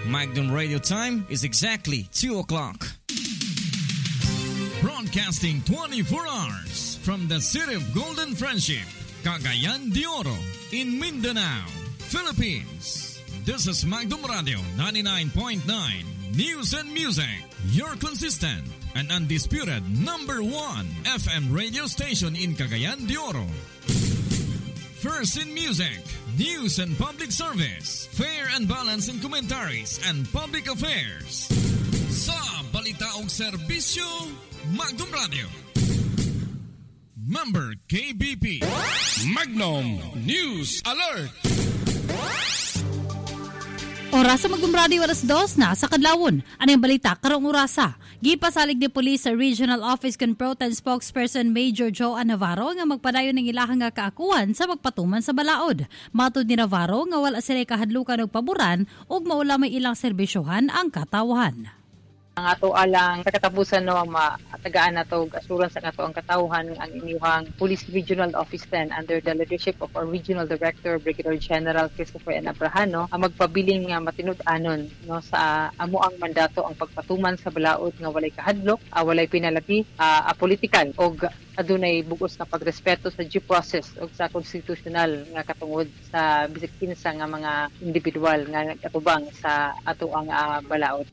Magnum Radio time is exactly 2 o'clock. Broadcasting 24 hours from the city of Golden Friendship, Cagayan de Oro, in Mindanao, Philippines. This is Magnum Radio 99.9 News and Music, your consistent and undisputed number 1 FM radio station in Cagayan de Oro. First in music, news and public service, fair and balanced in commentaries and public affairs. Sa balita og serbisyo, Magnum Radio. Member KBP. Magnum News Alert. Oras sa Magnum Radio, alas 2 na sa kadlawon. Ano yung balita karong orasa? Gipasalig ni Police sa Regional Office kan Pro-Ten Spokesperson Major Joan Navarro nga magpadayon ng ilahang nga kaakuan sa magpatuman sa balaod. Matud ni Navarro nga wala sila kahadlukan og paboran ug maula may ilang serbisyohan ang katawhan. Ang ato alang katapusan no matagaan nato assurance ang ato ang katawhan ang inyong Police Regional Office 10 under the leadership of our Regional Director Brigadier General Christopher N. Abrahano ang magpabiling nga matinud-anon no sa amo ang mandato ang pagpatuman sa balaod nga walay kahadlok, walay pinalati, apolitical og adunay bugos na pagrespeto sa due process o sa constitutional nga katungod sa bisig kinsa nga mga individual nga katubang sa ato ang balaod.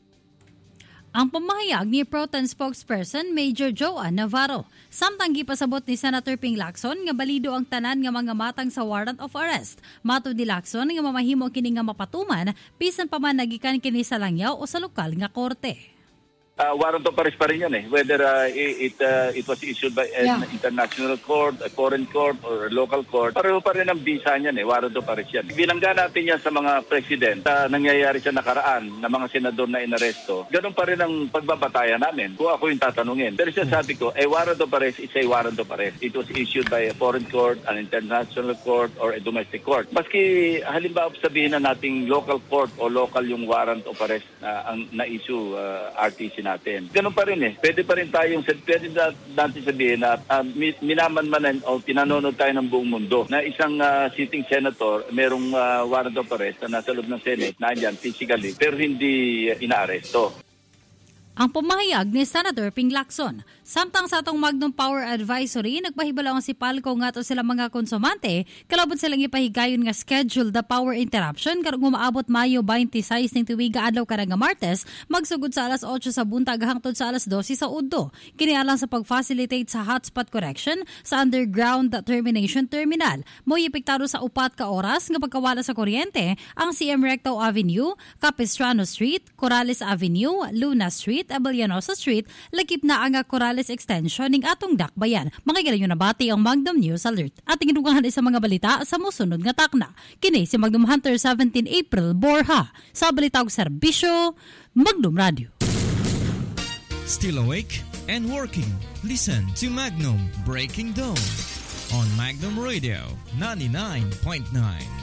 Ang pamahayag ni Pro-Ten Spokesperson Major Joan Navarro. Samtang gipasabot ni Senator Ping Lacson nga balido ang tanan nga mga matang sa warrant of arrest. Matud ni Lacson nga mamahimo kini nga mapatuman bisan pa man nagikan kini sa langyaw o sa lokal nga korte. Warrant of arrest pa rin yan whether it was issued by an international court, a foreign court, or a local court. Pareho pa rin ang visa niyan warrant of arrest yan. Bilangga natin yan sa mga president nangyayari sa nakaraan na mga senador na inaresto. Ganun pa rin ang pagbabatayan namin kung ako yung tatanungin. Pero sabi ko, a warrant of arrest is a warrant of arrest. It was issued by a foreign court, an international court, or a domestic court. Maski halimbawa sabihin na nating local court o local yung warrant of arrest ang na-issue RTC natin. Ganun pa rin pwede pa rin tayong natin sabihin na minamanmanan o pinanonood tayo ng buong mundo na isang sitting senator merong warrant of arrest na nasa loob ng Senate na andyan physically pero hindi inaaresto. Ang pamahayag ni Senator Ping Lacson. Samtang sa atong Magnum Power Advisory, nagpahibalaw ang si Palco nga ato sila mga konsumante, kalabot silang ipahigayon nga schedule the power interruption karong umaabot Mayo 26 ning tuiga adlaw kada nga Martes, magsugod sa alas 8 sa buntag hangtod sa alas 12 sa udto. Kini alang sa pag-facilitate sa hotspot correction sa underground termination terminal. Mo'y epektado sa 4 ka oras nga pagkawala sa kuryente ang CM Recto Avenue, Capistrano Street, Corrales Avenue, Luna Street, Abellanosa Street, lakip na ang Corrales Extension ning atong dakbayan. Mga galang yung nabati ang Magnum News Alert. At iginugahan sa mga balita sa musunod nga takna. Kini si Magnum Hunter 17 April Borja. Sa balitang serbisyo, Magnum Radio. Still awake and working? Listen to Magnum Breaking Dawn on Magnum Radio 99.9.